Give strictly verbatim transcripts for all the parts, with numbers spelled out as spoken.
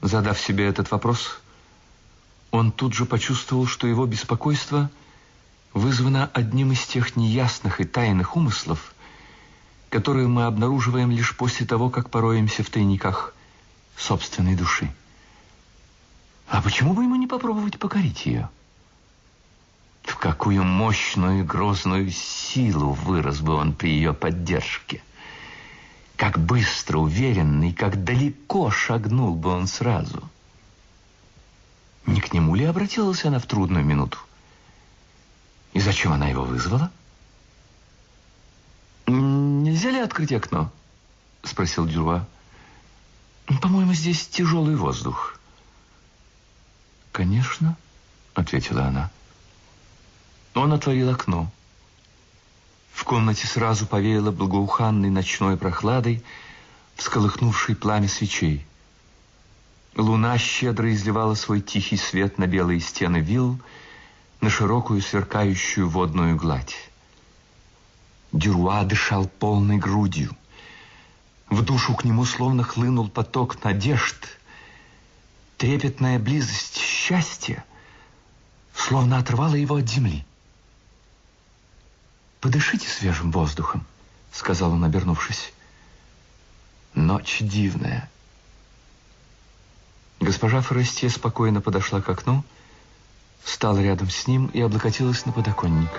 Задав себе этот вопрос, он тут же почувствовал, что его беспокойство вызвано одним из тех неясных и тайных умыслов, которые мы обнаруживаем лишь после того, как пороемся в тайниках собственной души. А почему бы ему не попробовать покорить ее? В какую мощную и грозную силу вырос бы он при ее поддержке! Как быстро, уверенно и как далеко шагнул бы он сразу! Не к нему ли обратилась она в трудную минуту? И зачем она его вызвала? «Нельзя ли открыть окно?» — спросил Дюрва. «По-моему, здесь тяжелый воздух». «Конечно», — ответила она. Он отворил окно. В комнате сразу повеяло благоуханной ночной прохладой, всколыхнувшей пламя свечей. Луна щедро изливала свой тихий свет на белые стены вилл, на широкую сверкающую водную гладь. Дюрва дышал полной грудью. В душу к нему словно хлынул поток надежд. Трепетная близость счастья словно отрывала его от земли. «Подышите свежим воздухом», — сказал он, обернувшись. «Ночь дивная». Госпожа Форестье спокойно подошла к окну, встала рядом с ним и облокотилась на подоконник.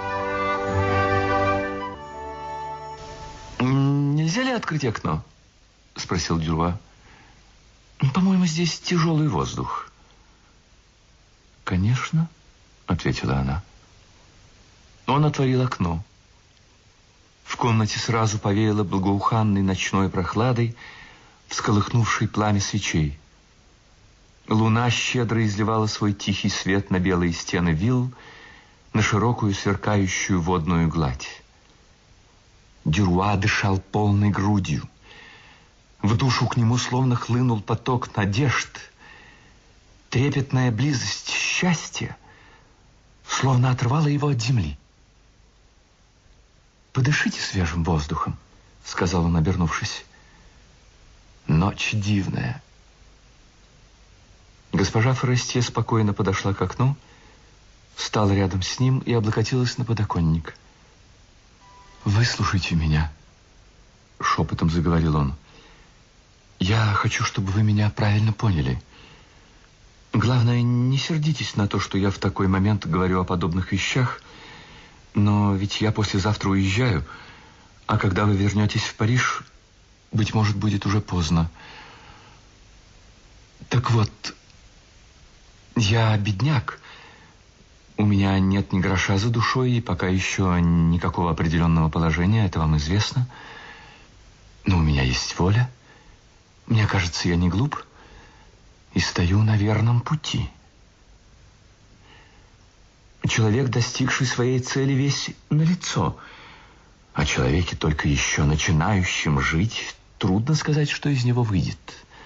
«Нельзя ли открыть окно?» — спросил Дюрва. «По-моему, здесь тяжелый воздух». «Конечно», — ответила она. Он отворил окно. В комнате сразу повеяло благоуханной ночной прохладой, всколыхнувшей пламя свечей. Луна щедро изливала свой тихий свет на белые стены вилл, на широкую сверкающую водную гладь. Дюрва дышал полной грудью. В душу к нему словно хлынул поток надежд. Трепетная близость счастья словно отрывала его от земли. «Подышите свежим воздухом», — сказал он, обернувшись. «Ночь дивная». Госпожа Форестье спокойно подошла к окну, встала рядом с ним и облокотилась на подоконник. «Выслушайте меня», — шепотом заговорил он. «Я хочу, чтобы вы меня правильно поняли. Главное, не сердитесь на то, что я в такой момент говорю о подобных вещах, но ведь я послезавтра уезжаю, а когда вы вернетесь в Париж, быть может, будет уже поздно. Так вот, я бедняк. У меня нет ни гроша за душой, и пока еще никакого определенного положения, это вам известно. Но у меня есть воля. Мне кажется, я не глуп и стою на верном пути. Человек, достигший своей цели, весь налицо. О человеке, только еще начинающем жить, трудно сказать, что из него выйдет.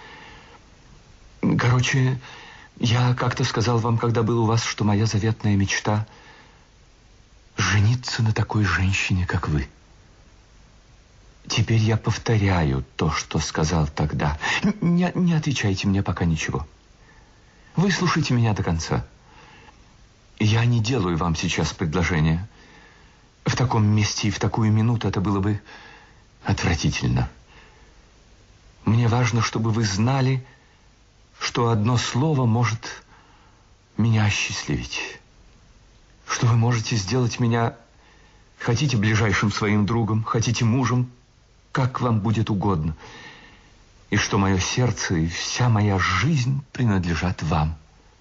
Короче, я как-то сказал вам, когда был у вас, что моя заветная мечта — жениться на такой женщине, как вы. Теперь я повторяю то, что сказал тогда. Не, не отвечайте мне пока ничего. Выслушайте меня до конца. Я не делаю вам сейчас предложение. В таком месте и в такую минуту это было бы отвратительно. Мне важно, чтобы вы знали, что одно слово может меня осчастливить. Что вы можете сделать меня, хотите ближайшим своим другом, хотите мужем, как вам будет угодно. И что мое сердце и вся моя жизнь принадлежат вам.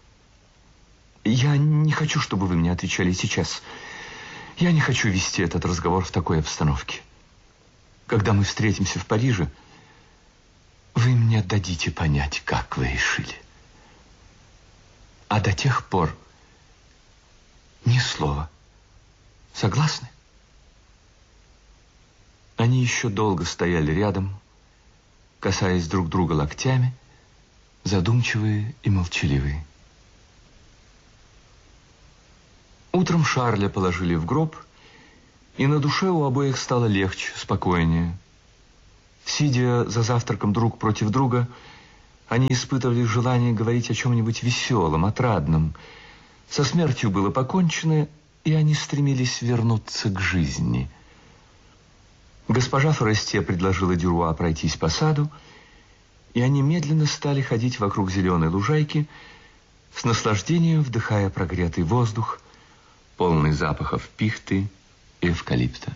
Я не хочу, чтобы вы мне отвечали сейчас. Я не хочу вести этот разговор в такой обстановке. Когда мы встретимся в Париже, вы мне дадите понять, как вы решили. А до тех пор ни слова. Согласны? Они еще долго стояли рядом, касаясь друг друга локтями, задумчивые и молчаливые. Утром Шарля положили в гроб, и на душе у обоих стало легче, спокойнее. Сидя за завтраком друг против друга, Они испытывали желание говорить о чем-нибудь веселом, отрадном. Со смертью было покончено, и они стремились вернуться к жизни. Госпожа Форестье предложила Дюруа пройтись по саду, и они медленно стали ходить вокруг зеленой лужайки, с наслаждением вдыхая прогретый воздух, полный запахов пихты и эвкалипта.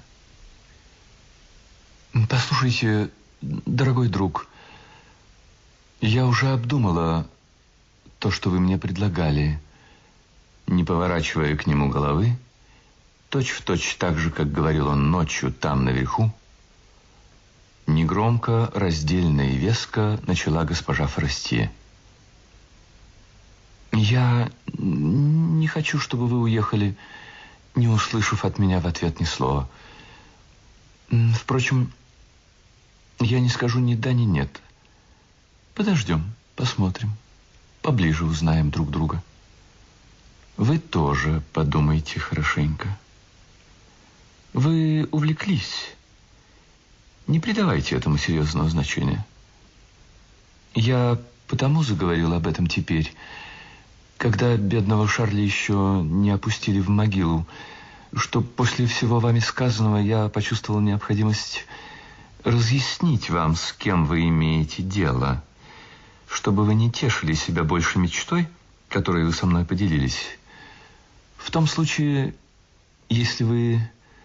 Послушайте, дорогой друг, я уже обдумала то, что вы мне предлагали, не поворачивая к нему головы, точь-в-точь так же, как говорил он ночью там наверху. Негромко, раздельно и веско начала госпожа Форестье. Я не хочу, чтобы вы уехали, не услышав от меня в ответ ни слова. Впрочем, я не скажу ни да, ни нет. Подождем, посмотрим, поближе узнаем друг друга. Вы тоже подумайте хорошенько. Вы увлеклись. Не придавайте этому серьезного значения. Я потому заговорил об этом теперь, когда бедного Шарля еще не опустили в могилу, что после всего вами сказанного я почувствовал необходимость разъяснить вам, с кем вы имеете дело, чтобы вы не тешили себя больше мечтой, которой вы со мной поделились. В том случае, если вы...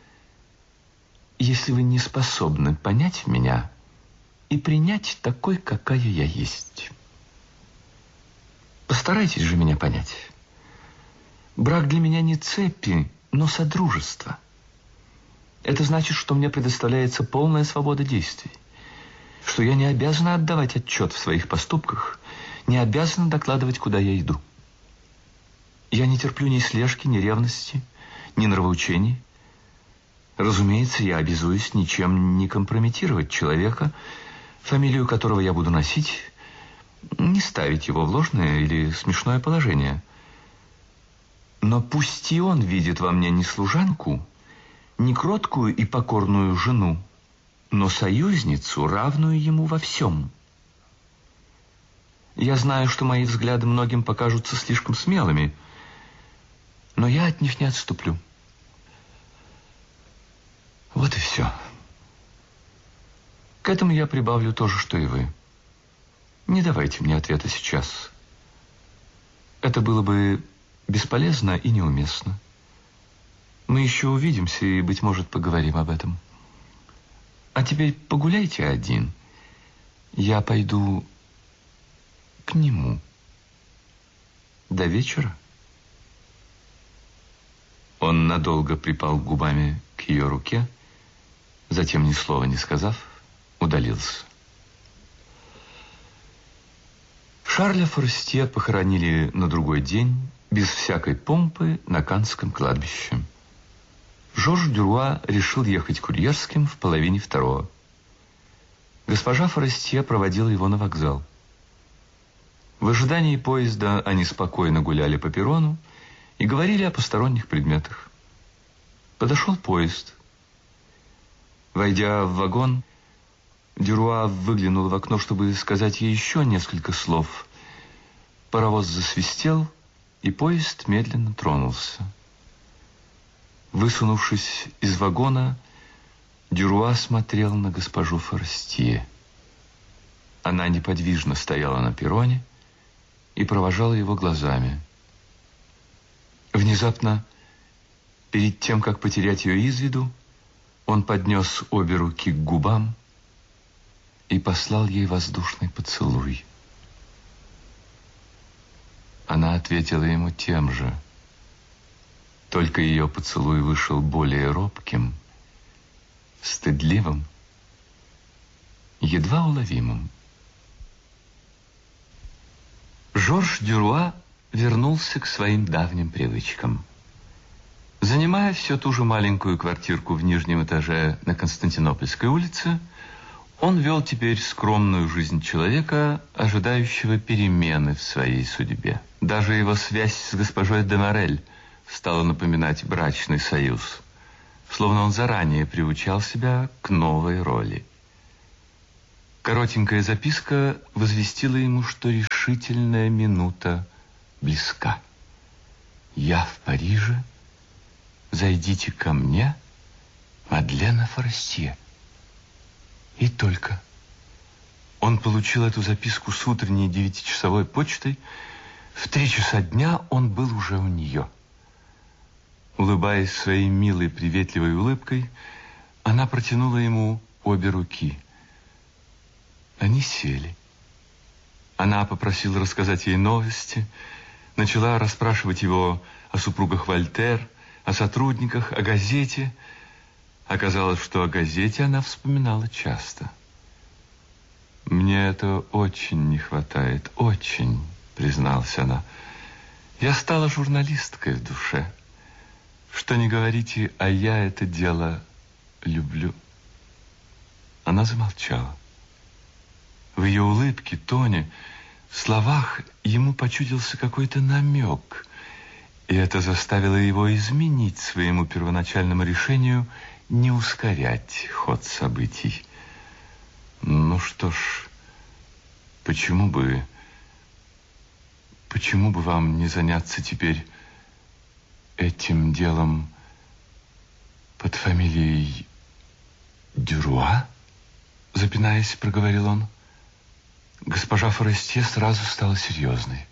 если вы не способны понять меня и принять такой, какая я есть. Постарайтесь же меня понять. Брак для меня не цепи, но содружество. Это значит, что мне предоставляется полная свобода действий, что я не обязана отдавать отчет в своих поступках, не обязана докладывать, куда я иду. Я не терплю ни слежки, ни ревности, ни нравоучений. Разумеется, я обязуюсь ничем не компрометировать человека, фамилию которого я буду носить, не ставить его в ложное или смешное положение. Но пусть и он видит во мне не служанку, не кроткую и покорную жену, но союзницу, равную ему во всем. Я знаю, что мои взгляды многим покажутся слишком смелыми, но я от них не отступлю. Вот и все. К этому я прибавлю то же, что и вы. Не давайте мне ответа сейчас. Это было бы бесполезно и неуместно. Мы еще увидимся и, быть может, поговорим об этом. А теперь погуляйте один. Я пойду к нему. До вечера. Он надолго припал губами к ее руке, затем, ни слова не сказав, удалился. Шарля Форестье похоронили на другой день, без всякой помпы, на Канском кладбище. Жорж Дюруа решил ехать курьерским в половине второго. Госпожа Форестье проводила его на вокзал. В ожидании поезда они спокойно гуляли по перрону и говорили о посторонних предметах. Подошел поезд. Войдя в вагон, Дюруа выглянул в окно, чтобы сказать ей еще несколько слов. Паровоз засвистел, и поезд медленно тронулся. Высунувшись из вагона, Дюруа смотрел на госпожу Форестье. Она неподвижно стояла на перроне и провожала его глазами. Внезапно, перед тем, как потерять ее из виду, он поднес обе руки к губам и послал ей воздушный поцелуй. Она ответила ему тем же, только ее поцелуй вышел более робким, стыдливым, едва уловимым. Жорж Дюруа вернулся к своим давним привычкам. Занимая все ту же маленькую квартирку в нижнем этаже на Константинопольской улице, он вел теперь скромную жизнь человека, ожидающего перемены в своей судьбе. Даже его связь с госпожой де Морель стала напоминать брачный союз, словно он заранее приучал себя к новой роли. К Коротенькая записка возвестила ему, что решительная минута близка. «Я в Париже. Зайдите ко мне, Мадлена Форестье». И только. Он получил эту записку с утренней девятичасовой почтой. В три часа дня он был уже у нее. Улыбаясь своей милой, приветливой улыбкой, она протянула ему обе руки. Они сели. Она попросила рассказать ей новости, начала расспрашивать его о супругах Вольтер, о сотрудниках, о газете. Оказалось, что о газете она вспоминала часто. «Мне это очень не хватает, очень», — призналась она. «Я стала журналисткой в душе. Что ни говорите, а я это дело люблю». Она замолчала. В ее улыбке, тоне, в словах ему почудился какой-то намек, и это заставило его изменить своему первоначальному решению не ускорять ход событий. Ну что ж, почему бы... Почему бы вам не заняться теперь этим делом под фамилией Дюруа? Запинаясь, проговорил он. Госпожа Форестье сразу стала серьезной.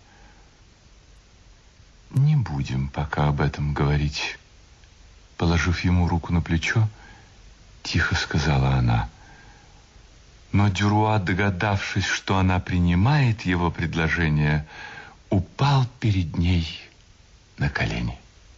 Не будем пока об этом говорить. Положив ему руку на плечо, тихо сказала она. Но Дюруа, догадавшись, что она принимает его предложение, упал перед ней на колени.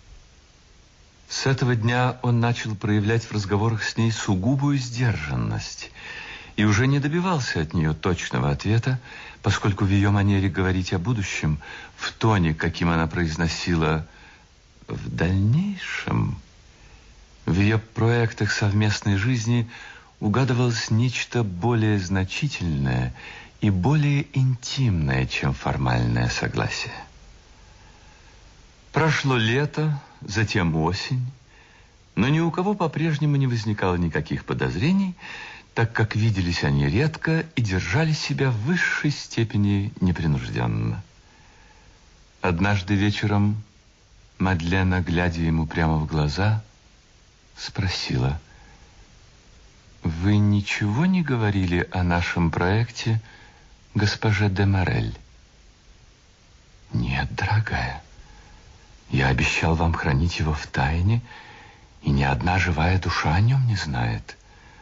С этого дня он начал проявлять в разговорах с ней сугубую сдержанность и уже не добивался от нее точного ответа, поскольку в ее манере говорить о будущем, в тоне, каким она произносила «в дальнейшем», в ее проектах совместной жизни угадывалось нечто более значительное и более интимное, чем формальное согласие. Прошло лето, затем осень, но ни у кого по-прежнему не возникало никаких подозрений, так как виделись они редко и держали себя в высшей степени непринужденно. Однажды вечером Мадлена, глядя ему прямо в глаза, спросила: «Вы ничего не говорили о нашем проекте госпоже де Морель?» «Нет, дорогая. Я обещал вам хранить его в тайне, и ни одна живая душа о нем не знает.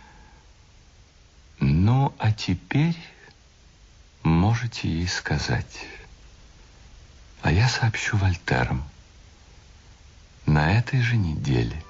Ну, а теперь можете ей сказать. А я сообщу Вольтерам на этой же неделе».